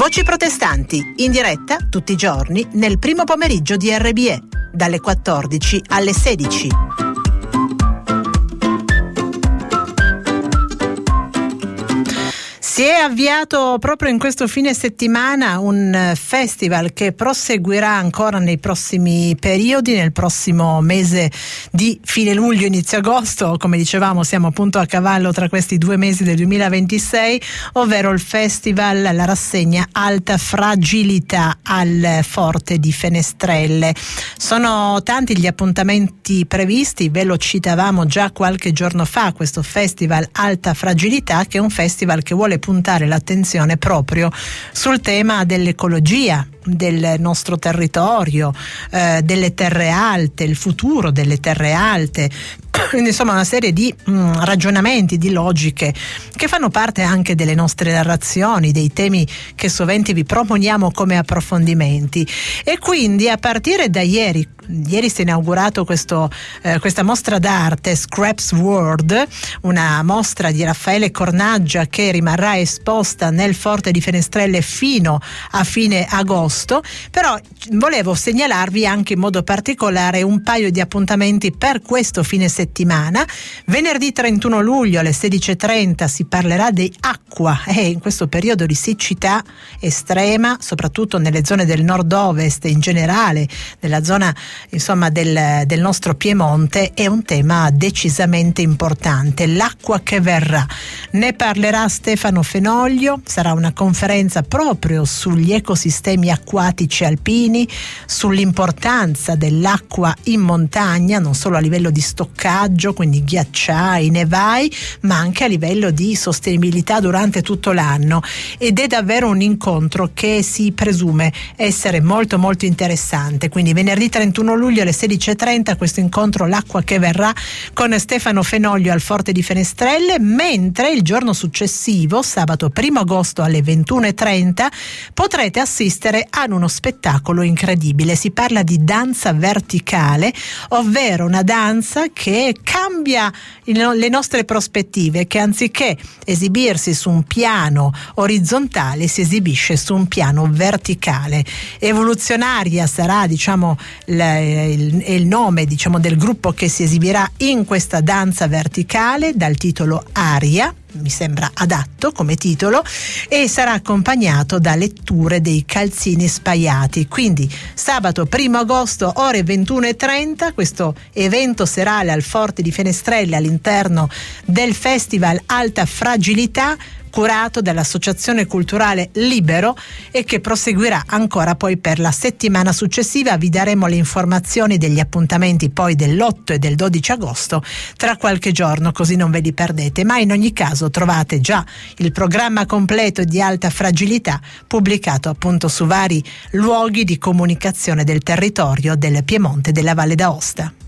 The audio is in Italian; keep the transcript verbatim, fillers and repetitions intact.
Voci protestanti, in diretta tutti i giorni nel primo pomeriggio di R B E, dalle quattordici alle sedici. Si è avviato proprio in questo fine settimana un festival che proseguirà ancora nei prossimi periodi, nel prossimo mese di fine luglio, inizio agosto. Come dicevamo, siamo appunto a cavallo tra questi due mesi del duemilaventisei, ovvero il festival, la rassegna Alta Fragilità al Forte di Fenestrelle. Sono tanti gli appuntamenti previsti, ve lo citavamo già qualche giorno fa, questo festival Alta Fragilità, che è un festival che vuole puntare l'attenzione proprio sul tema dell'ecologia del nostro territorio, eh, delle terre alte, il futuro delle terre alte. Quindi insomma una serie di mh, ragionamenti, di logiche che fanno parte anche delle nostre narrazioni, dei temi che sovente vi proponiamo come approfondimenti. E quindi a partire da ieri, ieri si è inaugurato questo, eh, questa mostra d'arte Scraps World, una mostra di Raffaele Cornaggia che rimarrà esposta nel Forte di Fenestrelle fino a fine agosto. Però volevo segnalarvi anche in modo particolare un paio di appuntamenti per questo fine settimana. Venerdì trentuno luglio alle sedici e trenta si parlerà di acqua e in questo periodo di siccità estrema, soprattutto nelle zone del nord-ovest e in generale nella zona insomma del, del nostro Piemonte, è un tema decisamente importante, l'acqua che verrà. Ne parlerà Stefano Fenoglio, sarà una conferenza proprio sugli ecosistemi acquatici alpini, sull'importanza dell'acqua in montagna, non solo a livello di stoccaggio, quindi ghiacciai, nevai, ma anche a livello di sostenibilità durante tutto l'anno, ed è davvero un incontro che si presume essere molto molto interessante. Quindi venerdì trentuno luglio alle sedici e trenta questo incontro L'acqua che verrà con Stefano Fenoglio al Forte di Fenestrelle, mentre il giorno successivo, sabato primo agosto alle ventuno e trenta, potrete assistere ad uno spettacolo incredibile. Si parla di danza verticale, ovvero una danza che cambia le nostre prospettive, che anziché esibirsi su un piano orizzontale si esibisce su un piano verticale. Evoluzionaria sarà diciamo il, il, il nome diciamo del gruppo che si esibirà in questa danza verticale, dal titolo Aria, mi sembra adatto come titolo, e sarà accompagnato da letture dei calzini spaiati. Quindi sabato primo agosto ore ventuno e trenta questo evento serale al Forte di Fenestrelle all'interno del Festival Alta Fragilità, curato dall'Associazione Culturale Libero e che proseguirà ancora poi per la settimana successiva. Vi daremo le informazioni degli appuntamenti poi dell'otto e del dodici agosto tra qualche giorno, così non ve li perdete, ma in ogni caso trovate già il programma completo di Alta Fragilità pubblicato appunto su vari luoghi di comunicazione del territorio del Piemonte e della Valle d'Aosta.